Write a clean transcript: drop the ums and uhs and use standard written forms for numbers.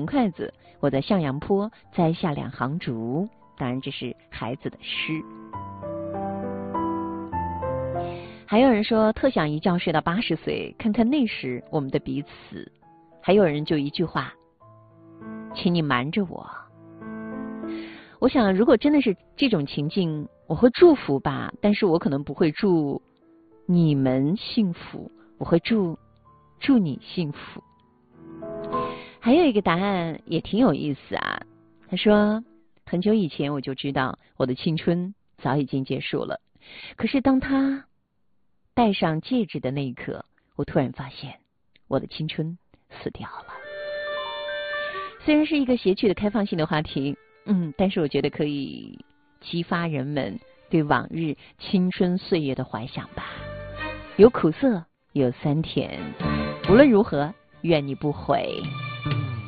筷子，我在向阳坡栽下2行竹。当然这是孩子的诗。还有人说特想一觉睡到80岁，看看那时我们的彼此。还有人就一句话，请你瞒着我。我想如果真的是这种情境，我会祝福吧，但是我可能不会祝你们幸福，我会祝你幸福。还有一个答案也挺有意思啊，他说很久以前我就知道我的青春早已经结束了，可是当他戴上戒指的那一刻，我突然发现我的青春死掉了。虽然是一个谐趣的开放性的话题，但是我觉得可以激发人们对往日青春岁月的怀想吧。有苦涩，有酸甜，无论如何，愿你不悔。